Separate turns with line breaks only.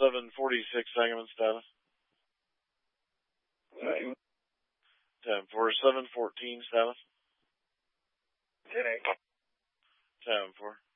7:46 Sangamon status.
Same.
10-4, 7:14 status.
10-8.
10-4.